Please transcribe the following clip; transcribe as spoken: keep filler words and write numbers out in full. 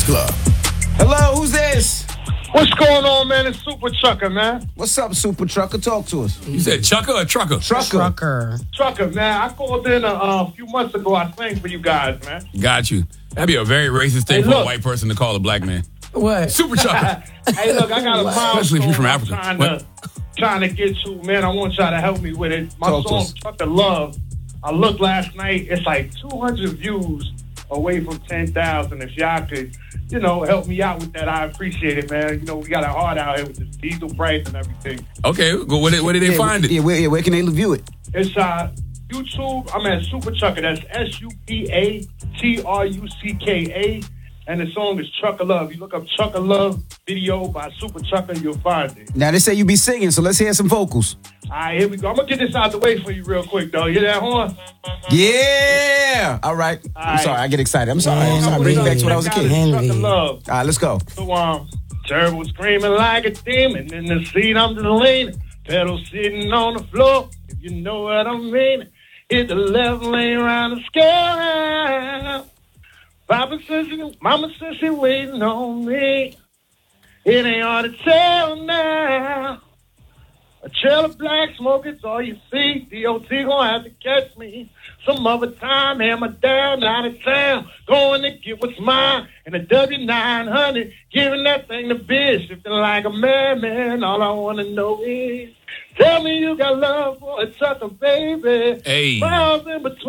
Club. Hello, who's this? What's going on, man? It's Super Trucker, man. What's up, Super Trucker? Talk to us. You said Chucker or Trucker? Trucker. Trucker. Trucker, man. I called in a, uh, a few months ago. I sang for you guys, man. Got you. That'd be a very racist thing Hey, for look. a white person to call a black man. What? Super Chucker. Hey, look, I got a milestone. Especially if you're from I'm Africa. Trying What? to, trying to get to, man. I want y'all to help me with it. My Talk to song, us. Trucker Love. I looked last night. It's like two hundred views away from ten thousand. If y'all could, you know, help me out with that, I appreciate it, man. You know, we got a hard out here with this diesel price and everything. Okay, well, where, did- where did they yeah, find it? Yeah, where, yeah, where can they view it? It's uh, YouTube. I'm at Super Trucker. That's S U P A T R U C K A. And the song is Trucker Love. You look up Trucker Love video by Super Trucker, you'll find it. Now, they say you be singing, so let's hear some vocals. All right, here we go. I'm going to get this out the way for you real quick, though. You hear that horn? Yeah. All right. All I'm right. sorry. I get excited. I'm sorry. I'm Yeah, sorry. Bring me back to when I was a kid. Henry. Trucker Love. All right, let's go. So, um, turbo screaming like a demon. In the seat, I'm just leaning. Pedal sitting on the floor, if you know what I mean. Hit the left lane around the scale. Papa says, she, Mama says she waiting on me. It ain't hard to tell now. A trail of black smoke, it's all you see. D O T gonna have to catch me some other time. Hammer down, out of town, going to get what's mine. And a W nine hundred, giving that thing to biz, shifting like a madman. All I wanna know is, tell me you got love for a trucker, baby. Hey. Miles in between.